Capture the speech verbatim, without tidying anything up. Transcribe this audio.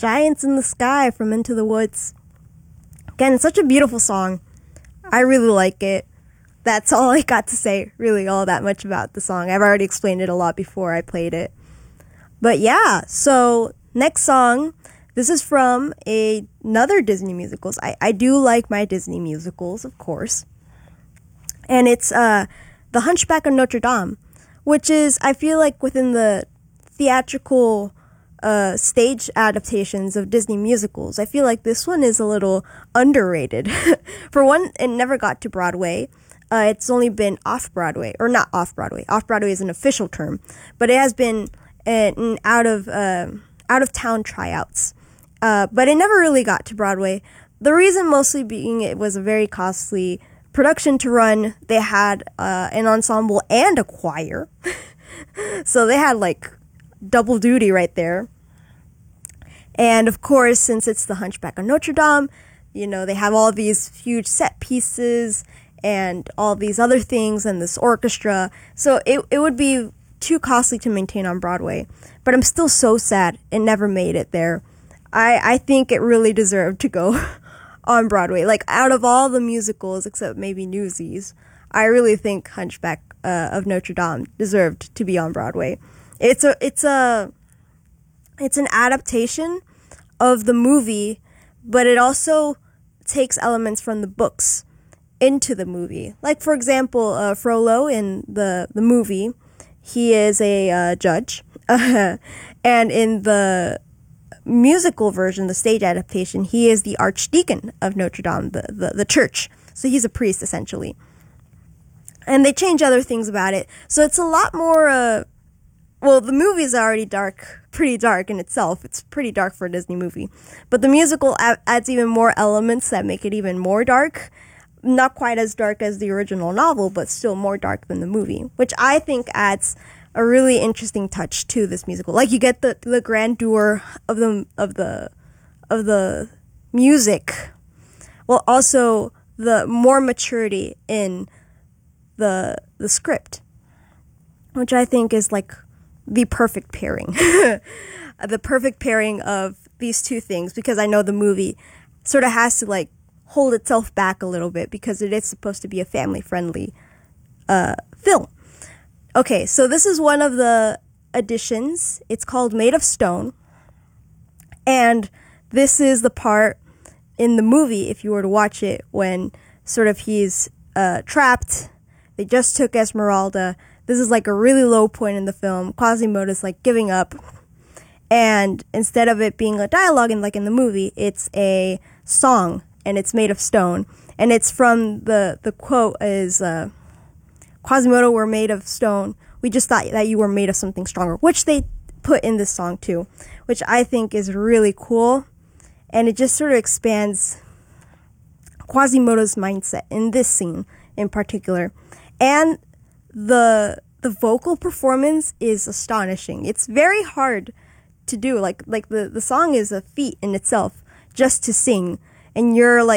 Giants in the Sky from Into the Woods. Again, it's such a beautiful song. I really like it. That's all I got to say, really, all that much about the song. I've already explained it a lot before I played it. But yeah, so next song, this is from a, another Disney musicals. I, I do like my Disney musicals, of course. And it's uh, The Hunchback of Notre Dame, which is, I feel like, within the theatrical uh, stage adaptations of Disney musicals, I feel like this one is a little underrated. For one, it never got to Broadway. Uh, it's only been off-Broadway, or not off-Broadway. Off-Broadway is an official term, but it has been in out of uh, out-of-town tryouts. Uh, but it never really got to Broadway. The reason mostly being it was a very costly production to run. They had uh, an ensemble and a choir. So they had like double duty right there. And of course, since it's the Hunchback of Notre Dame, you know, they have all these huge set pieces and all these other things and this orchestra. So it it would be too costly to maintain on Broadway. But I'm still so sad it never made it there. I, I think it really deserved to go on Broadway. Like, out of all the musicals, except maybe Newsies, I really think Hunchback uh, of Notre Dame deserved to be on Broadway. It's a it's a it's an adaptation of the movie, but it also takes elements from the books into the movie. Like, for example, uh, Frollo in the the movie, he is a uh, judge, and in the musical version, the stage adaptation, he is the archdeacon of Notre Dame, the, the, the church. So he's a priest, essentially. And they change other things about it. So it's a lot more, uh, well, the movie is already dark, pretty dark in itself. It's pretty dark for a Disney movie. But the musical a- adds even more elements that make it even more dark. Not quite as dark as the original novel, but still more dark than the movie, which I think adds a really interesting touch to this musical. Like, you get the, the grandeur of the of the of the music, while also the more maturity in the the script, which I think is like the perfect pairing, the perfect pairing of these two things. Because I know the movie sort of has to like hold itself back a little bit because it is supposed to be a family friendly uh, film. Okay, so this is one of the editions. It's called Made of Stone. And this is the part in the movie, if you were to watch it, when sort of he's uh, trapped. They just took Esmeralda. This is like a really low point in the film. Quasimodo's like giving up. And instead of it being a dialogue in like in the movie, it's a song, and it's made of stone. And it's from the, the quote is... Uh, Quasimodo were made of stone. We just thought that you were made of something stronger, which they put in this song too, which I think is really cool. And it just sort of expands Quasimodo's mindset in this scene in particular. And the the vocal performance is astonishing. It's very hard to do. Like like the, the song is a feat in itself just to sing. And you're like